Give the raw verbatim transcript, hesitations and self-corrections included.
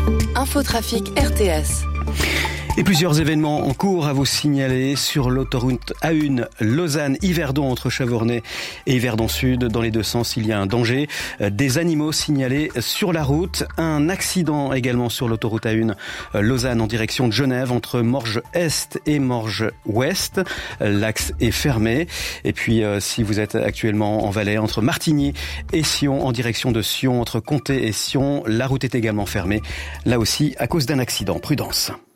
Infotrafic R T S. Et plusieurs événements en cours à vous signaler sur l'autoroute A un Lausanne-Yverdon entre Chavornay et Yverdon Sud. Dans les deux sens, il y a un danger. Des animaux signalés sur la route. Un accident également sur l'autoroute A un Lausanne en direction de Genève entre Morges-Est et Morges-Ouest. L'axe est fermé. Et puis, euh, si vous êtes actuellement en Valais entre Martigny et Sion en direction de Sion, entre Comté et Sion, la route est également fermée. Là aussi, à cause d'un accident. Prudence.